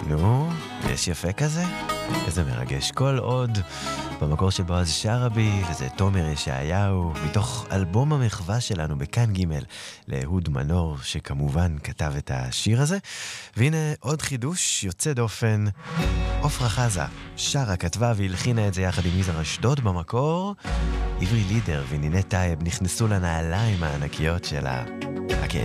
נו, יש יפה כזה? איזה מרגש. כל עוד במקור של בועז שרעבי, וזה תומר ישעיהו, מתוך אלבום המחווה שלנו בכאן ג' לאהוד מנור, שכמובן כתב את השיר הזה. והנה עוד חידוש יוצא דופן. עופרה חזה שרה, כתבה והלחינה את זה יחד עם יזהר אשדוד במקור. עברי לידר ונינת טייב נכנסו לנעליים הענקיות שלה. הכאב